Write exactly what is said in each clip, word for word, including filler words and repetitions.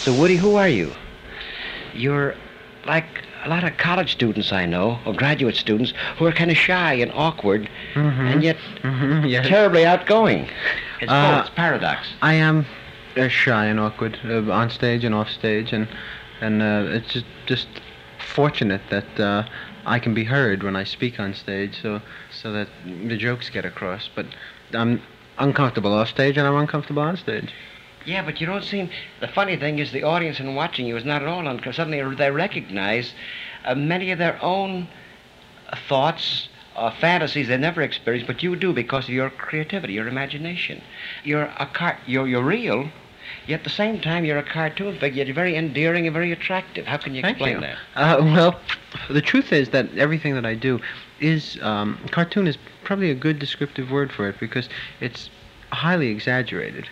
So, Woody, who are you? You're like a lot of college students I know, or graduate students, who are kind of shy and awkward, Mm-hmm. and yet Mm-hmm. Yes. terribly outgoing. It's Uh, both. It's paradox. I am uh, shy and awkward uh, on stage and off stage, and and uh, it's just just fortunate that uh, I can be heard when I speak on stage, so so that the jokes get across. But I'm uncomfortable off stage, and I'm uncomfortable on stage. Yeah, but you don't seem... The funny thing is the audience in watching you is not at all uncomfortable. Suddenly they recognize uh, many of their own uh, thoughts, uh, fantasies they never experienced, but you do because of your creativity, your imagination. You're a car- you're, you're real, yet at the same time you're a cartoon figure. You're very endearing and very attractive. How can you Thank explain you. that? Uh, well, the truth is that everything that I do is... Um, cartoon is probably a good descriptive word for it because it's highly exaggerated.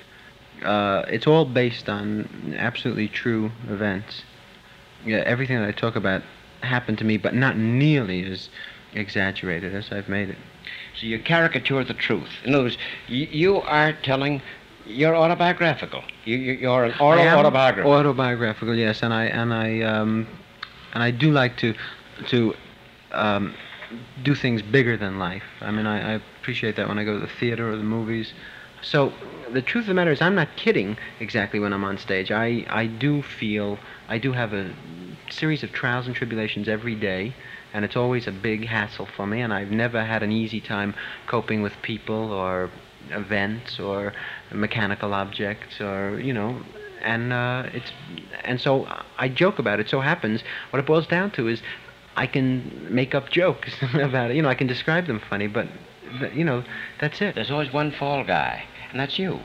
Uh, it's all based on absolutely true events. Yeah, everything that I talk about happened to me, but not nearly as exaggerated as I've made it. So you caricature the truth. In other words, you, you are telling... You're autobiographical. You, you, you're an oral I am autobiography. Autobiographical, yes, and I and I um, and I do like to to um, do things bigger than life. I mean, I, I appreciate that when I go to the theater or the movies. So the truth of the matter is, I'm not kidding exactly when I'm on stage. I I do feel I do have a series of trials and tribulations every day, and it's always a big hassle for me. And I've never had an easy time coping with people or events or mechanical objects or you know and uh, it's and so I joke about it. So happens what it boils down to is I can make up jokes about it. You know, I can describe them funny, but th- you know that's it. There's always one fall guy, and that's you.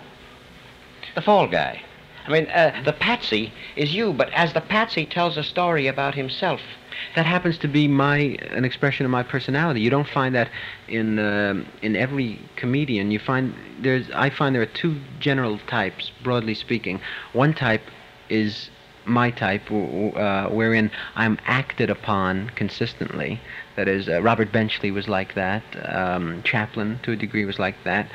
The fall guy. I mean, uh, the patsy is you, but as the patsy tells a story about himself. That happens to be my an expression of my personality. You don't find that in uh, in every comedian. You find there's I find there are two general types, broadly speaking. One type is my type, w- uh, wherein I'm acted upon consistently. That is, uh, Robert Benchley was like that. Um, Chaplin, to a degree, was like that.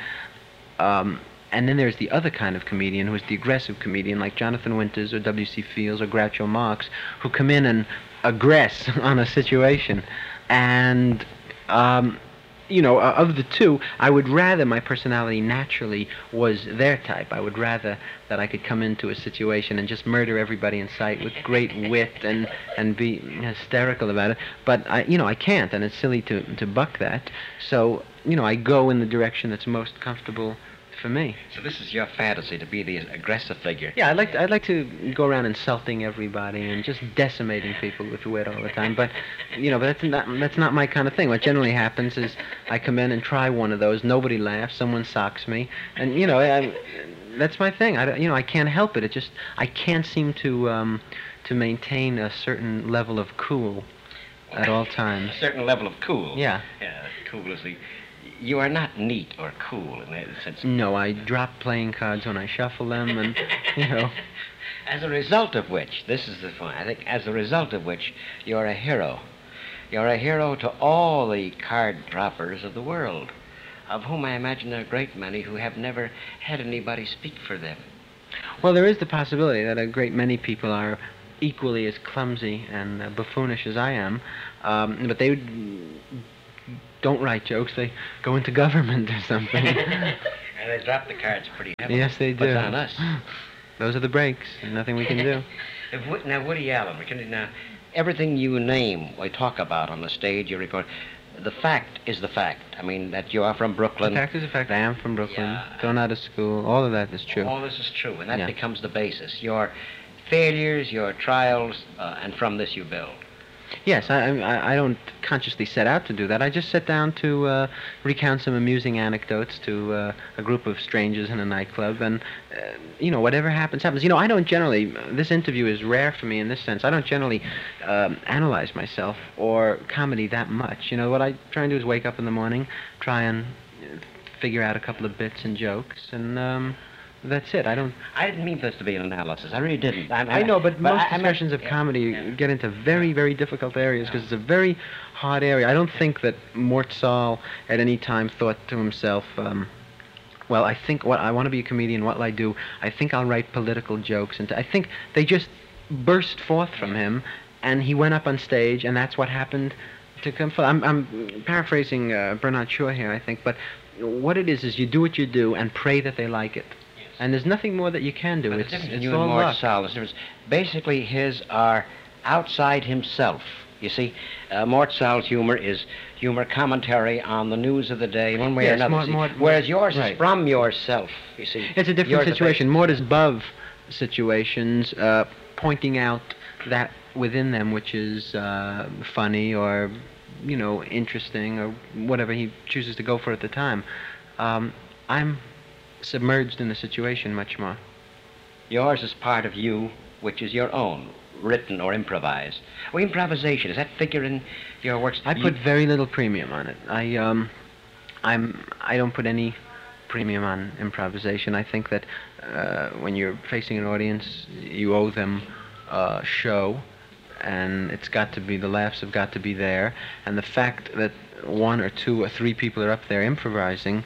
Um, and then there's the other kind of comedian, who is the aggressive comedian, like Jonathan Winters or W C Fields or Groucho Marx, who come in and aggress on a situation. And, um, you know, uh, of the two, I would rather my personality naturally was their type. I would rather that I could come into a situation and just murder everybody in sight with great wit and, and be hysterical about it. But, I, you know, I can't, and it's silly to, to buck that. So, you know, I go in the direction that's most comfortable for me. So this is your fantasy, to be the aggressive figure. Yeah, I'd like to, I'd like to go around insulting everybody and just decimating people with wit all the time. But you know, but that's not that's not my kind of thing. What generally happens is I come in and try one of those. Nobody laughs. Someone socks me, and you know, I, that's my thing. I don't- you know, I can't help it. It just I can't seem to um, to maintain a certain level of cool at all times. A certain level of cool. Yeah. Yeah, cool is the... You are not neat or cool in that sense. No, I drop playing cards when I shuffle them, and you know. As a result of which, this is the point, I think, as a result of which, you're a hero. You're a hero to all the card droppers of the world, of whom I imagine there are a great many who have never had anybody speak for them. Well, there is the possibility that a great many people are equally as clumsy and uh, buffoonish as I am, um, but they would, don't write jokes. They go into government or something. And they drop the cards pretty heavily. Yes, they do. But on us. Those are the breaks. Nothing we can do. If, Wo- now, Woody Allen, we can, now, everything you name, we talk about on the stage, you record, the fact is the fact. I mean, that you are from Brooklyn. The fact is a fact. I am from Brooklyn. Yeah. Thrown out of school. All of that is true. All this is true, and that Yeah. becomes the basis. Your failures, your trials, uh, and from this you build. Yes, I, I I don't consciously set out to do that. I just sit down to uh, recount some amusing anecdotes to uh, a group of strangers in a nightclub, and uh, you know, whatever happens, happens. You know, I don't generally. This interview is rare for me in this sense. I don't generally um, analyze myself or comedy that much. You know, what I try and do is wake up in the morning, try and uh, figure out a couple of bits and jokes, and. Um, That's it. I don't. I didn't mean this to be an analysis. I really didn't. I, I know, but, most I- I meant- discussions of yeah, comedy yeah. get into very, very difficult areas because it's a very hard area. I don't think that Mort Sahl at any time thought to himself, um, well, I think what I want to be a comedian. What'll I do? I think I'll write political jokes, and I think they just burst forth from him, and he went up on stage, and that's what happened to come. I'm, I'm paraphrasing uh, Bernard Shaw here, I think, but what it is is you do what you do and pray that they like it. Yes. And there's nothing more that you can do. But it's the difference it's you all and Mort luck. Sahl, the difference, basically his are outside himself. You see, uh, Mort Sahl's humor is humor commentary on the news of the day, one way yes, or another. Mort, Mort, whereas yours right. is from yourself, you see. It's a different Yours situation. Mort is above situations, uh, pointing out that within them which is uh, funny or, you know, interesting or whatever he chooses to go for at the time. Um, I'm submerged in the situation much more. Yours is part of you, which is your own, written or improvised. Well, improvisation, does that figure in your works? I You- put very little premium on it. I um, I'm I don't put any premium on improvisation. I think that uh, when you're facing an audience, you owe them a show, and it's got to be, the laughs have got to be there, and the fact that one or two or three people are up there improvising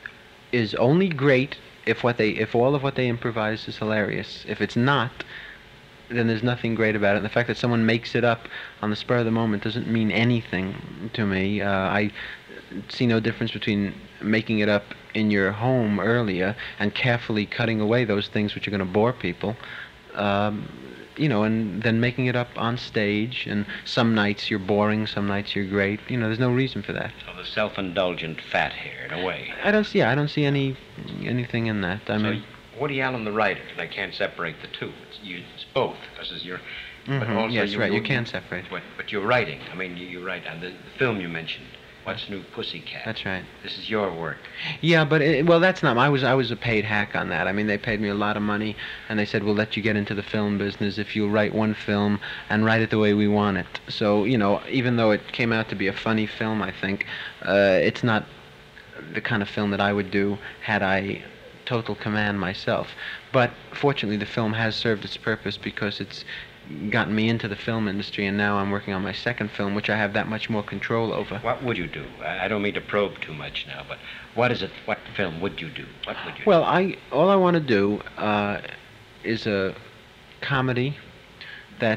is only great if what they if all of what they improvise is hilarious. If it's not, then there's nothing great about it. And the fact that someone makes it up on the spur of the moment doesn't mean anything to me. Uh, I see no difference between making it up in your home earlier and carefully cutting away those things which are going to bore people, um, you know, and then making it up on stage. And some nights you're boring, some nights you're great. You know, there's no reason for that. So the self-indulgent fat here, in a way. I don't see. Yeah, I don't see any anything in that. I so mean, Woody Allen, the writer, and I can't separate the two. It's, you, it's both. This is your. But mhm, also yes, you, right. You, you can't separate. But, but you're writing. I mean, you, you write. And the, the film you mentioned, What's New Pussycat? That's right. This is your work. Yeah, but it, well, that's not. I was I was a paid hack on that. I mean, they paid me a lot of money, and they said we'll let you get into the film business if you write one film and write it the way we want it. So you know, even though it came out to be a funny film, I think uh, it's not the kind of film that I would do had I total command myself. But fortunately, the film has served its purpose because it's gotten me into the film industry, and now I'm working on my second film, which I have that much more control over. What would you do? I I don't mean to probe too much now, but what is it? What film would you do? What would you? Well, do? I all I want to do uh, is a comedy that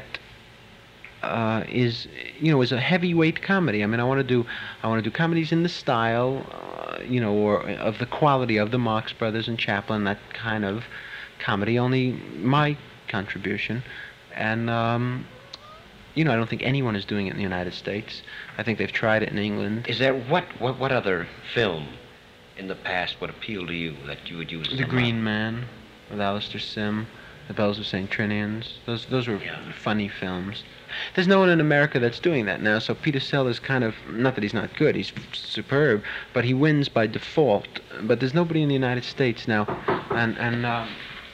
uh, is, you know, is a heavyweight comedy. I mean, I want to do I want to do comedies in the style, uh, you know, or of the quality of the Marx Brothers and Chaplin, that kind of comedy. Only my contribution. And, um, you know, I don't think anyone is doing it in the United States. I think they've tried it in England. Is there what what what other film in the past would appeal to you that you would use? as The a Green model? Man with Alistair Sim, The Bells of Saint Trinians. Those those were Yeah. funny films. There's no one in America that's doing that now, so Peter Sellers kind of, not that he's not good, he's superb, but he wins by default. But there's nobody in the United States now, and, and um,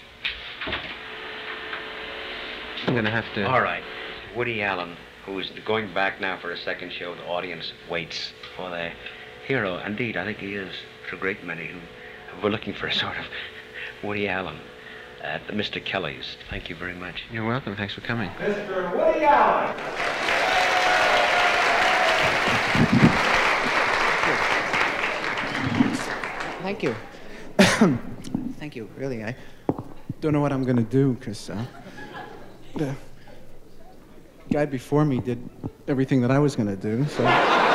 I'm going to have to... All right. Woody Allen, who's going back now for a second show, the audience waits for the hero. Indeed, I think he is for a great many who were looking for a sort of Woody Allen at the Mister Kelly's. Thank you very much. You're welcome. Thanks for coming. Mister Woody Allen. Thank you. Thank you, really. I don't know what I'm going to do, because uh, the guy before me did everything that I was going to do, so...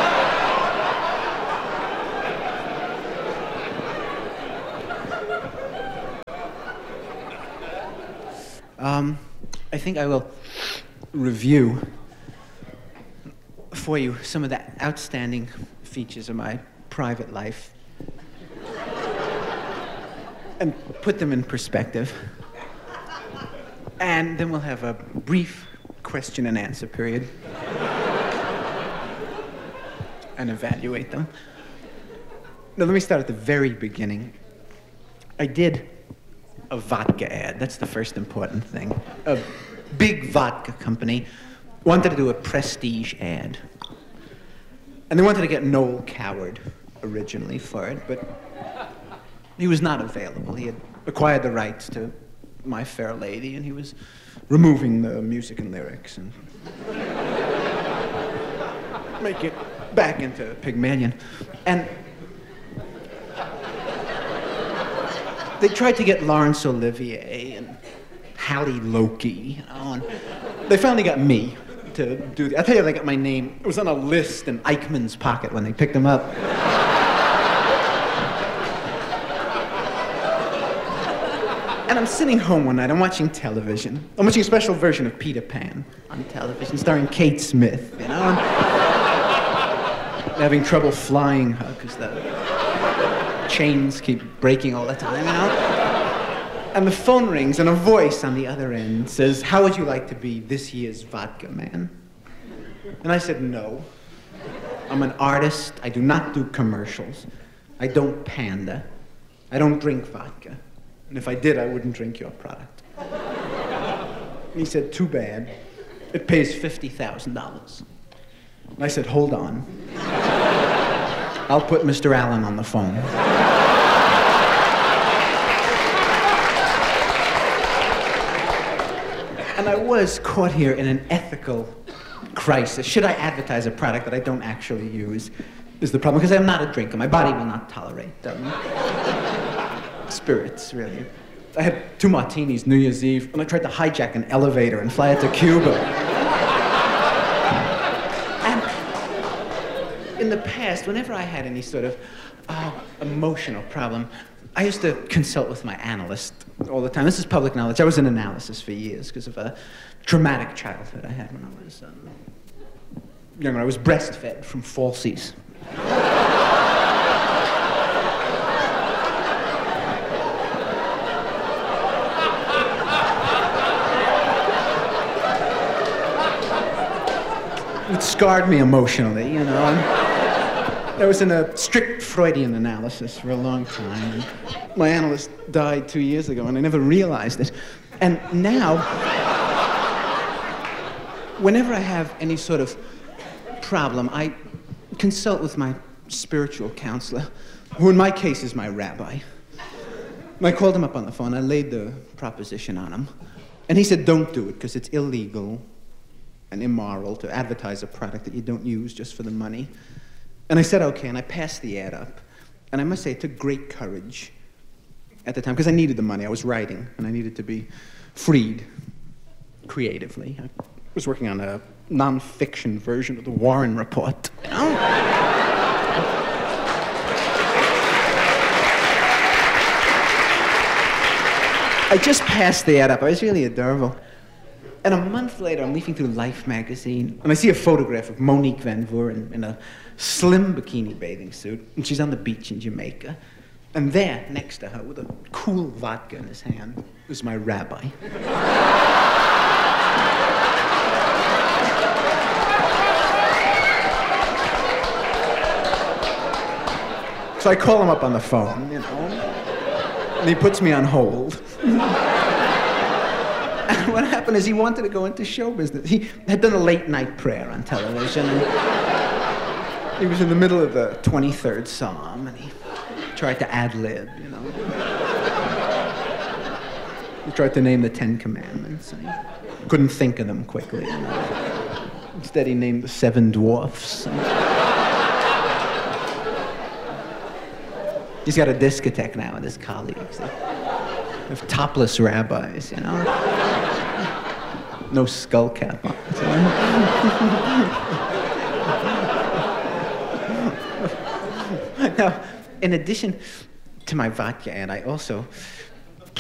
Um, I think I will review for you some of the outstanding features of my private life and put them in perspective. And then we'll have a brief question and answer period and evaluate them. Now, let me start at the very beginning. I did a vodka ad. That's the first important thing. A big vodka company wanted to do a prestige ad. And they wanted to get Noel Coward originally for it, but he was not available. He had acquired the rights to My Fair Lady, and he was removing the music and lyrics and make it back into Pygmalion. And they tried to get Laurence Olivier and Hallie Loki, you know, and they finally got me to do the, I'll tell you, they got my name. It was on a list in Eichmann's pocket when they picked him up. And I'm sitting home one night, I'm watching television. I'm watching a special version of Peter Pan on television, starring Kate Smith, you know? And having trouble flying her because the chains keep breaking all the time, you know? And the phone rings and a voice on the other end says, "How would you like to be this year's vodka man?" And I said, "No. I'm an artist. I do not do commercials. I don't pander. I don't drink vodka. And if I did, I wouldn't drink your product." And he said, "Too bad. It pays fifty thousand dollars. And I said, "Hold on. I'll put Mister Allen on the phone." And I was caught here in an ethical crisis. Should I advertise a product that I don't actually use is the problem, because I'm not a drinker. My body will not tolerate um, spirits, really. I had two martinis New Year's Eve, and I tried to hijack an elevator and fly it to Cuba. And in the past, whenever I had any sort of uh, emotional problem, I used to consult with my analyst all the time. This is public knowledge. I was in analysis for years because of a traumatic childhood I had when I was um, younger. I was breastfed from falsies. It scarred me emotionally, you know. And I was in a strict Freudian analysis for a long time. And my analyst died two years ago, and I never realized it. And now, whenever I have any sort of problem, I consult with my spiritual counselor, who in my case is my rabbi. And I called him up on the phone. I laid the proposition on him. And he said, "Don't do it, because it's illegal and immoral to advertise a product that you don't use just for the money." And I said, "Okay," and I passed the ad up. And I must say, it took great courage at the time, because I needed the money. I was writing, and I needed to be freed creatively. I was working on a non-fiction version of the Warren Report. You know? I just passed the ad up. I was really adorable. And a month later, I'm leafing through Life magazine, and I see a photograph of Monique Van Vuren in a slim bikini bathing suit, and she's on the beach in Jamaica. And there, next to her, with a cool vodka in his hand, was my rabbi. So I call him up on the phone, you know, and he puts me on hold. And what happened is he wanted to go into show business. He had done a late night prayer on television, and he was in the middle of the twenty-third Psalm, and he tried to ad-lib, you know. He tried to name the Ten Commandments, and he couldn't think of them quickly, you know. Instead, he named the Seven Dwarfs. And he's got a discotheque now with his colleagues. Of topless rabbis, you know. No skull cap on. Now, in addition to my vodka ad, I also